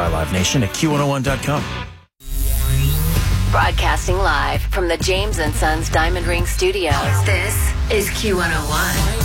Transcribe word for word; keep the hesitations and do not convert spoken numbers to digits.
by Live Nation at Q one oh one dot com. Broadcasting live from the James and Sons Diamond Ring Studios. This is Q one oh one.